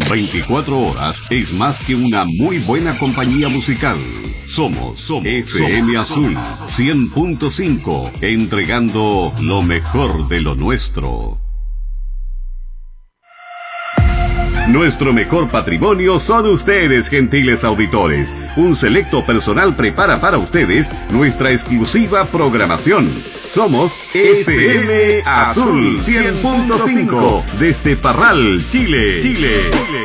24 horas es más que una muy buena compañía musical. Somos FM Azul 100.5, entregando lo mejor de lo nuestro. Nuestro mejor patrimonio son ustedes, gentiles auditores. Un selecto personal prepara para ustedes nuestra exclusiva programación. Somos FM Azul 100.5 desde Parral, Chile.